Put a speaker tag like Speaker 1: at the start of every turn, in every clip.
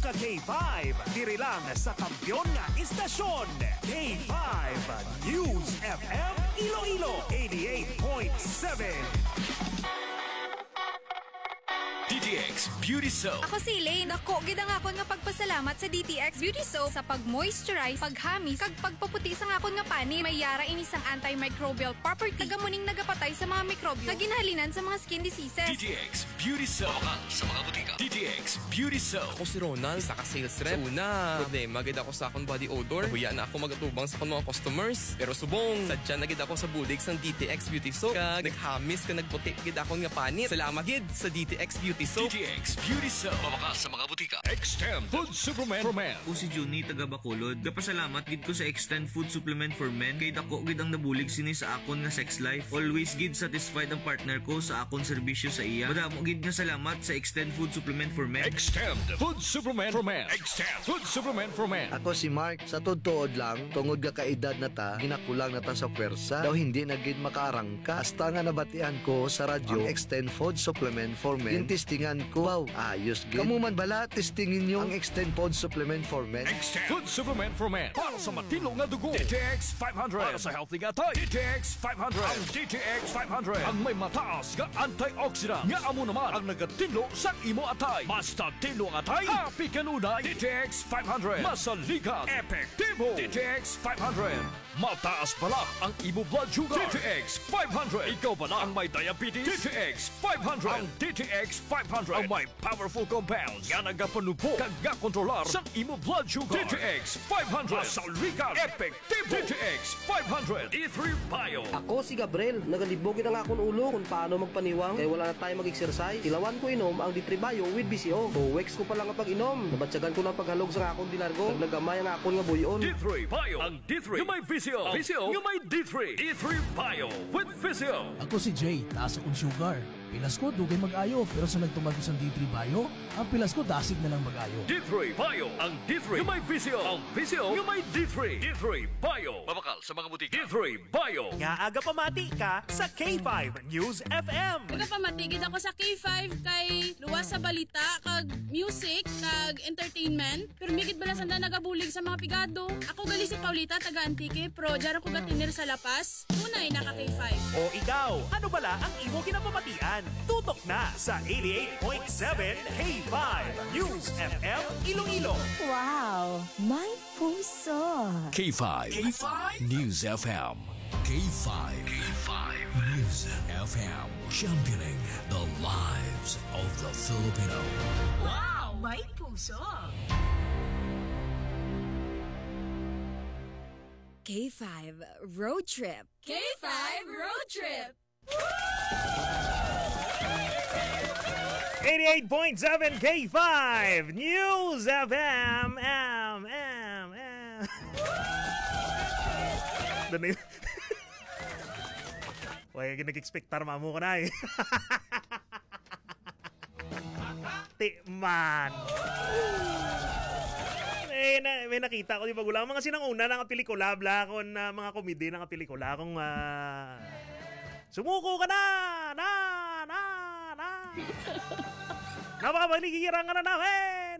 Speaker 1: ka K5, diri lang sa kampiyon nga istasyon. K5 News FM Iloilo 88.7. DTX Beauty Soap.
Speaker 2: Ako si Elaine. Dako, gid ang akon nga pagpasalamat sa DTX Beauty Soap sa pag-moisturize, paghamis, kag pagpaputi sa akon nga pani. May yara ini sang antimicrobial property. Tagamuning nagapatay sa mga mikrobyo na ginhalinan sa mga skin diseases.
Speaker 1: DTX Beauty Soap. Sa mga butika. DTX Beauty Soap.
Speaker 3: Ako si Ronald, saka sales rep. Una, problema gid ako sa akong body odor. Huya na ako magatubang sa akong mga customers. Pero subong, sadya na gid ako sa budig sang DTX Beauty Soap. Kag naghamis ka nagputi gid akong nga panit. Salamat gid sa DTX Beauty Soap.
Speaker 1: DTX Beauty Soap. Mabakas sa mga butika. Extend Food Supplement for Men.
Speaker 4: Ako si Juni, taga Bacolod. Kapasalamat gid ko sa Extend Food Supplement for Men. Kay dako gid ang nabulig sini sa akon nga sex life. Always gid satisfied ang partner ko sa akon serbisyo sa iya. Madamo gid nga salamat sa Extend Food Supplement for Men.
Speaker 1: Extend Food Supplement for Men. Extend Food Supplement for Men.
Speaker 5: Ako si Mark, sa tuod lang, tungod ka kaedad na ta, ginakulang na ta sa pwersa, daw hindi na gid makaarangka. Hasta nga nabatian ko sa radyo, ang Extend Food Supplement for Men. Tintistingan ko, wow, ayos gid. Kamu man bala, testingin nyo ang Extend Food Supplement for Men.
Speaker 1: Extend Food Supplement for Men. Para sa matino nga dugo. DTX 500. Para sa healthy nga tayo. DTX 500. Ang DTX 500. Ang may mataas nga antioxidant. Nga amo naman ang nagatilo sa imo atay. Basta tilo ang atay, happy kanunay. DTX 500. Masaligan. Epektibo. DTX 500. Mataas pala ang imo blood sugar. DTX 500. Ikaw pala ang may diabetes. DTX 500. Ang DTX 500 ang may powerful compounds nga nagapanubo kag kontrolar sa imo blood sugar. DTX 500. Masaligan. Epektibo. DTX 500. E3 Bio.
Speaker 6: Ako si Gabriel, nagalibogin ang akong ulo kung paano magpaniwang kaya wala na tayo mag-exercise. Ilawan ko inom ang D3 Bio with BCO. O weeks ko pa lang ang pag-inom. Nabatsagan ko ng paghalog sa akong dilargo. Naglagamay ang akong nga buyon.
Speaker 1: D3 Bio. Ang D3 yung may VCO. VCO yung may D3. D3 Bio with VCO.
Speaker 7: Ako si Jay, taas akong sugar. Pilas ko, dugay mag-ayo. Pero sa nagtumag ko sa D3 Bio, ang pilas ko, dasig na lang mag-ayo.
Speaker 1: D3 Bio. Ang D3 yung may VCO. Ang VCO yung may D3. D3 Bio. Mabakal sa mga butika. D3 Bio. Nga aga pamati ka sa K5 News FM.
Speaker 8: Nagapamatigid ako sa K5 kay luwas sa balita, kag music, kag entertainment. Pero migid bala sanda nagabulig sa mga pigado. Ako gali si Paulita, taga Antique, pro dyan ako gatinir sa Lapas. Tunay naka K5.
Speaker 1: O ikaw, ano bala ang imo kinapamatian? Tutok na sa 88.7 K5 News FM Iloilo.
Speaker 9: Wow, may puso.
Speaker 1: K5 News FM. K5 News FM. Championing the lives of the Filipino.
Speaker 9: Wow, may puso.
Speaker 2: K5 Road Trip.
Speaker 8: K5 Road Trip!
Speaker 1: 88.7 K5 News FM. Doon na yun. Huwag nag-expectar mamu ko na eh. Tikman. May nakita ko di ba gulang mga sinanguna ng pelikula bla kon mga komedi ng pelikula kung sumuko ka na. Napakapanigiran ka na namin.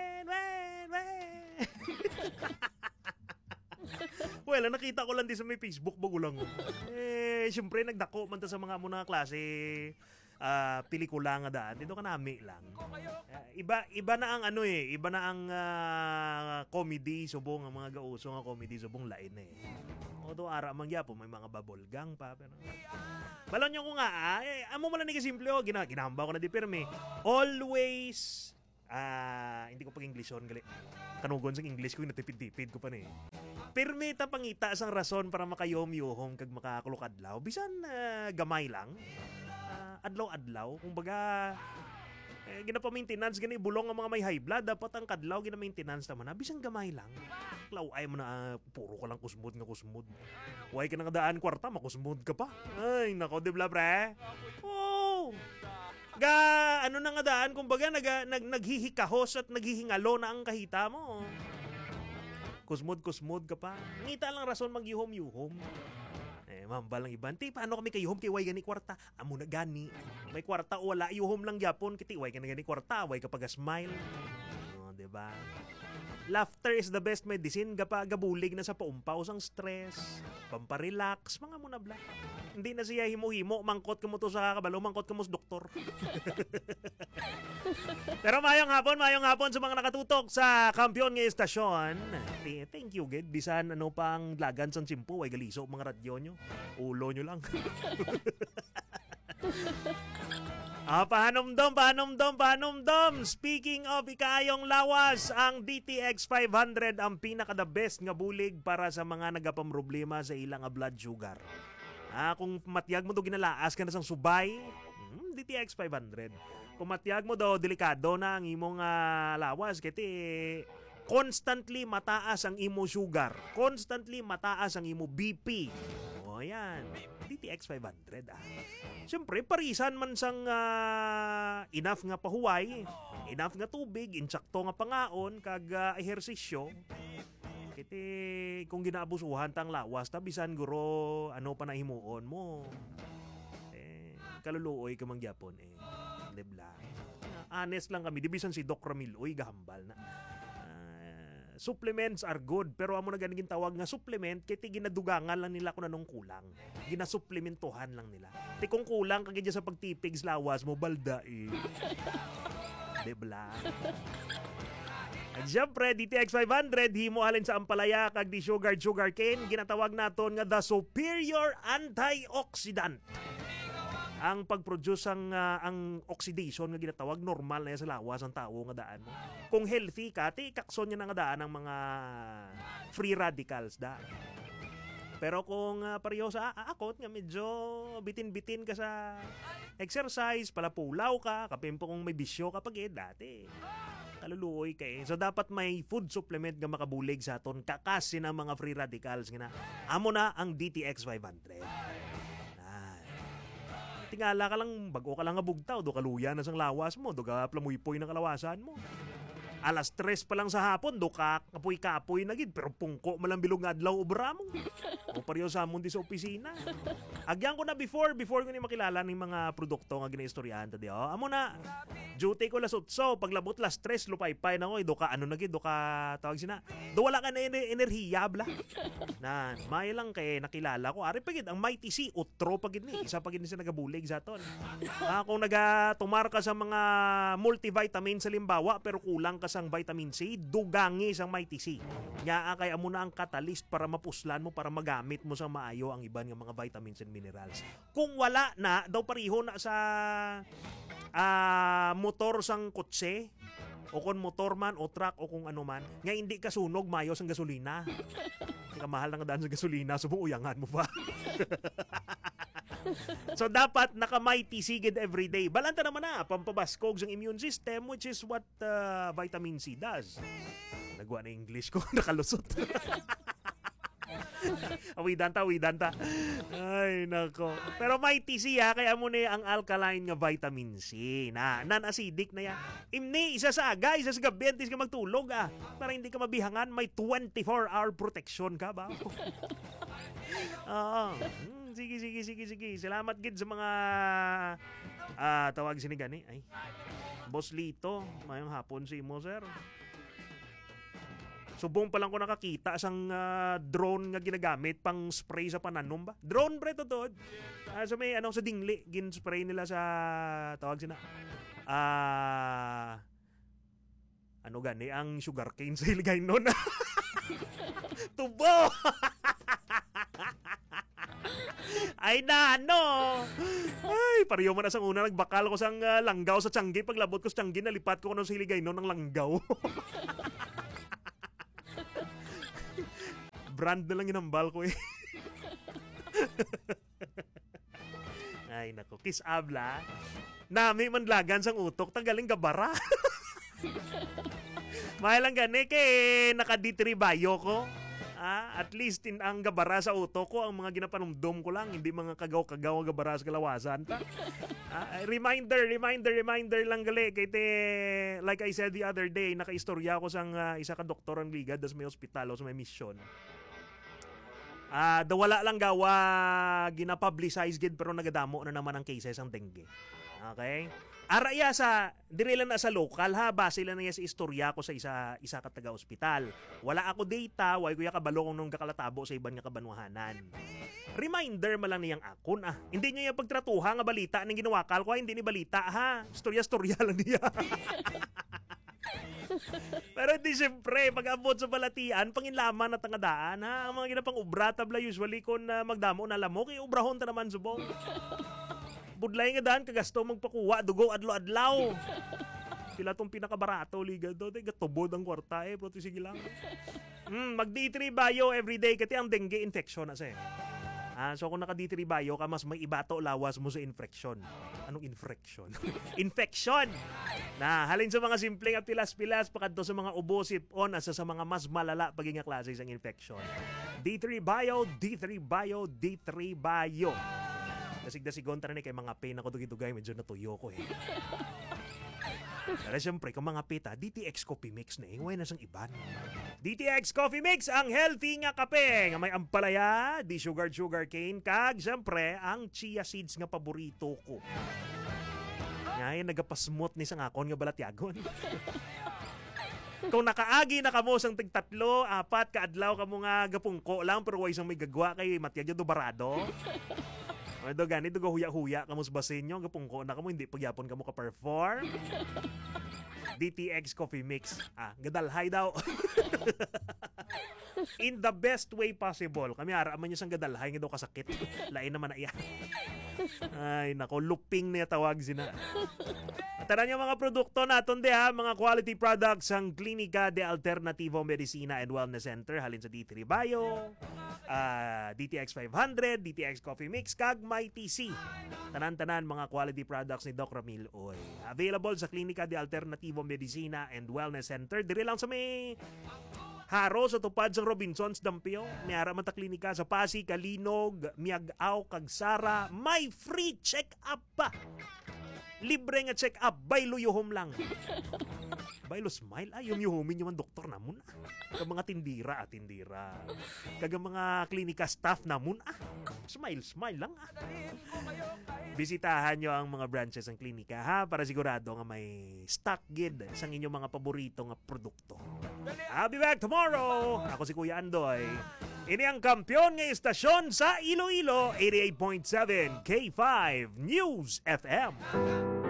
Speaker 1: Well, nakita ko lang din sa may Facebook bagulang. Siyempre nagdako man ta sa mga muna klase pelikula nga daan. Dito ka nami lang. Iba na ang iba na ang comedy subong ang mga gauso nga comedy subong lain eh. O do ara man gyapo may mga babolgang pa pero. Balon nyo ko nga amo man ni kasimple ginahamba ko na di permi. Always hindi ko pag-Englishon gali. Kanugon sa English ko natipid-tipid ko pa ni. Permi ta pangita sang rason para makayom-yohom kag makakulukadlaw bisan gamay lang. Adlaw-adlaw kumbaga gina-maintenance gani bulong ang mga may high blood dapat ang kadlaw gina-maintenance naman bisang gamay lang law ay mo na puro ka lang kusmod way ka nang daan kwarta makusmod ka pa ay nako di bla pre ano na nga daan kumbaga naghihikahos at naghihingalo na ang kahita mo kusmod ka pa ngita lang rason magyuhom mambal lang iban. Paano kami kayuhom kay way gani kwarta? Amo na gani. May kwarta o wala yuhom lang yapon kiti way ka na gani kwarta, way ka pag-smile. di ba? Laughter is the best medicine. Gabulig na sa paumpaw sang stress, pamparelax, mga muna bla. Hindi na siya himo-himo, mangkot ka mo to sa kabalo, mangkot ka mo sa doktor. Pero mayong hapon sa mga nakatutok sa Kampiyon ng Estasyon. Thank you, Ged. Bisan ano pang lagan sang simpo, ay galiso mga radyo nyo. Ulo nyo lang. Pahanomdom. Speaking of ikayong lawas, ang DTX 500 ang pinaka-the best nga bulig para sa mga nagapamroblema sa ilang blood sugar. Kung matiyag mo do ginalaas ka na sang subay, DTX 500. Kung matiyag mo do delikado na ang imong lawas, kiti constantly mataas ang imo sugar, constantly mataas ang imo BP. O yan, DTX 500 Siyempre, parisan man sang enough nga pahuway, enough nga tubig, insakto nga pangaon, kag ehersisyo. Kiti, kung ginaabusuhan tang lawas, tabisan guro, ano pa na himuon mo. Kaluluoy ka mangyapon, Dibla. Honest lang kami, dibisan si Doc Ramil, gahambal na. Supplements are good, pero amo na ganigin tawag nga supplement kiti ginadugangan lang nila kung anong kulang. Ginasupplementohan lang nila. Ti kung kulang kagid sa pagtipig sa lawas mo balda Dibla. At syempre, DTX 500 himo halin sa ampalaya kag di sugar cane ginatawag naton nga the superior antioxidant. Ang pag-produce ang oxidation nga ginatawag normal na sa lawas ang tao nga daan mo. Kung healthy ka, kakson niya na nga daan ang mga free radicals da. Pero kung pareho sa akot nga medyo bitin-bitin ka sa exercise, palapulaw ka, kapimpo kung may bisyo kapag dati. Kaluluoy ka So dapat may food supplement nga makabulig sa aton kakasin ang mga free radicals nga na. Amo na ang DTX 500. Tingala ka lang, bago ka lang nga bugtaw, do kaluya na sang lawas mo, do ka plamuy-poy na kalawasan mo. Alas 3 pa lang sa hapon, do ka kapoy-kapoy na gid, pero pungko malang bilog nga adlaw ubra mo. O pareho sa amon di sa opisina. Agyan ko na before ko ni makilala ng mga produkto nga ginaistoryahan tadi. Amo na, duty ko las 8, paglabot las 3, lupay-pay na ko, do ka ano na gid, do ka tawag sina. Do wala ka na enerhiya bla. Na, may lang kay nakilala ko. Ari pagid ang Mighty C, utro pagid ni. Isa pagid ni sa nagabulig sa aton. Kung nagatumar ka sa mga multivitamin sa limbawa pero kulang ka sang vitamin C, dugangi sang Mighty C. Nya kay amo na ang catalyst para mapuslan mo, para magamit mo sa maayo ang iban nga mga vitamins and minerals. Kung wala na, daw pariho na sa motor sang kotse, o kung motor man o truck o kung ano man, nga hindi ka sunog mayo sang gasolina. Kamahal na nga daan sa gasolina, sumuuyangan mo pa. So dapat naka-Mighty Sigid everyday. Balanta naman na, pampabaskog ng immune system, which is what vitamin C does. Nagwa na English ko, nakalusot. Awidanta. Ay, nako. Pero Mighty C kaya mo na ang alkaline nga vitamin C na non-acidic na yan. Imni, isa sa aga, isa sa gabi, antes ka magtulog para hindi ka mabihangan, may 24-hour protection ka ba? Sige. Salamat gid sa mga tawag sinigani. Ay, Boss Lito, mayong hapon si mo, sir. Subong pa lang ko nakakita sang drone nga ginagamit pang spray sa pananom ba? Drone pre to. So may sa dingli gin spray nila sa tawag sina. Ano gani ang sugarcane sa iligay noon. Tubo. Ay pareho man asang una nagbakal ko sang langgaw sa Tiangge, paglabot ko sa Tiangge nalipat ko sa iligay noon ng langgaw. Brand na lang inambal ko Ay nako, kiss abla. Nami manlagan sang utok, tagaling gabara. Mahalang gani kay naka-D3 bio ko. At least ang gabara sa utok ko, ang mga ginapanumdom ko lang, hindi mga kagaw-kagaw ang gabara sa kalawasan. Reminder lang gali. Kaya like I said the other day, nakaistorya ko sang isa ka doktor ang ligad sa may ospital o sa may mission. Wala lang gawa gina-publicize gid pero nagadamo na naman ang cases ang dengue. Okay? Araya sa dire lang na sa local ha, base lang na sa istorya ko sa isa ka taga-ospital. Wala ako data, way kuya kabalo kung nung kakalatabo sa iban nga kabanwahanan. Reminder man lang niyang akon Hindi niyo yung pagtratuha nga balita ning ginawakal ko, hindi ni balita ha. Storya lang niya. Pero di siyempre, pag-abot sa balatian, panginlaman at tangadaan ha. Ang mga ginapang ubra tabla usually kung magdamo na lamok, ubrahon ta naman subong. Budlay nga daan, kagasto magpakuha, dugo adlaw-adlaw. Sila tong pinakabarato, liga do. Gatubod ang kwarta pero sige lang. Mag D3 bio everyday, kati ang dengue infection na siya. So kung naka D3 bio ka, mas may ibato lawas mo sa infection. Anong infection? Infection! Na halin sa mga simpleng at pilas-pilas, pakadto sa mga ubo, sipon, asa sa mga mas malala paging klase ng infection. D3 bio, D3 bio, D3 bio. Dasig-dasigon ta na kay mga pain ako dugay-dugay, medyo natuyo ko Pero siyempre, kung mga pita, DTX Coffee Mix na way na sang iban. DTX Coffee Mix, ang healthy nga kape, nga may ampalaya, di sugar cane, kag siyempre, ang chia seeds nga paborito ko. Ngayon, nagapasmot ni sang akon nga balatyagon. Kung nakaagi na kamo sang tig 3, 4 kaadlaw kamo nga gapungko lang, pero way sang may gagwa kay Matyagyo do Barado. Ano ganito go huya-huya kamo sa basin nyo, gapungko na kamo, hindi pagyapon kamo ka-perform. DTX Coffee Mix. Gadalhay daw. In the best way possible. Kami araman nyo sang gadalhay nga daw kasakit. Lain naman na iya. Ay, nako, looping na tawag sina. Tara nyo mga produkto naton mga quality products ang Klinika de Alternativo Medicina and Wellness Center halin sa D3 Bio, DTX 500, DTX Coffee Mix, kag My TC. Tanan-tanan mga quality products ni Doc Ramil Oy. Available sa Klinika de Alternativo Medicina and Wellness Center. Diri lang sa may Haro sa tupad sa Robinsons Dampio. Niara man ta klinika sa Pasig, Kalinog, Miag-aw, Kagsara. May free check-up pa. Libre nga check-up, baylo yuhom lang. Baylo smile, yung yuhumin yung doktor namun. Kag mga tindira. Kag mga klinika staff namun. Smile lang. Bisitahan nyo ang mga branches ng klinika ha, para sigurado nga may stock gid sa inyong mga paborito nga produkto. I'll be back tomorrow. Ako si Kuya Andoy. Ini ang kampiyon ng istasyon sa Iloilo, 88.7 K5 News FM.